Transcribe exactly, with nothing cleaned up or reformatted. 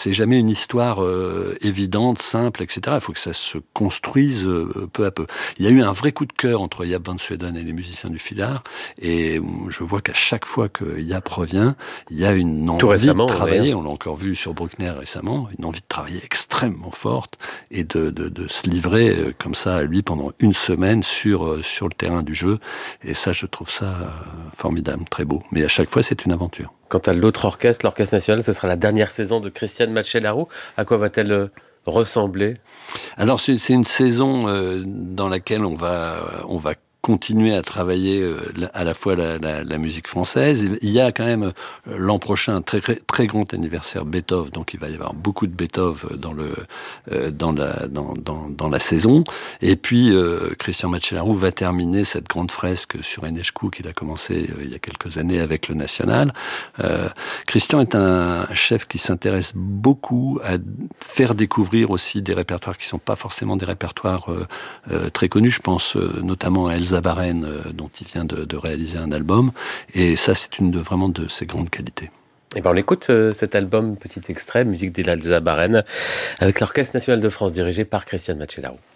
c'est jamais une histoire euh, évidente, simple, et cetera. Il faut que ça se construise euh, peu à peu. Il y a eu un vrai coup de cœur entre Jaap van Sweden et les musiciens du Fillard, et je vois qu'à chaque fois que Jaap revient, il y a une envie Tout récemment, de travailler. d'ailleurs. On l'a encore vu sur Bruckner récemment, une envie de travailler extrêmement forte et de, de, de se livrer euh, comme ça à lui pendant une semaine sur, euh, sur le terrain du jeu. Et ça, je trouve ça euh, formidable, très beau. Mais à chaque fois, c'est une aventure. Quant à l'autre orchestre, l'Orchestre National, ce sera la dernière saison de Christiane Matchelaarou. À quoi va-t-elle euh, ressembler ? Alors, c'est, c'est une saison euh, dans laquelle on va, on va continuer à travailler euh, à la fois la, la, la musique française. Il y a quand même euh, l'an prochain un très, très grand anniversaire Beethoven, donc il va y avoir beaucoup de Beethoven dans, le, euh, dans, la, dans, dans, dans la saison. Et puis, euh, Christian Matchelaarou va terminer cette grande fresque sur Enescu qu'il a commencé euh, il y a quelques années avec le National. Euh, Christian est un chef qui s'intéresse beaucoup à faire découvrir aussi des répertoires qui ne sont pas forcément des répertoires euh, euh, très connus. Je pense euh, notamment à Elsa Baren, euh, dont il vient de, de réaliser un album. Et ça, c'est une de, vraiment de ses grandes qualités. Eh ben on écoute euh, cet album, petit extrait, musique d'Elsa Baren, avec l'Orchestre National de France, dirigé par Christiane Matchelaarou.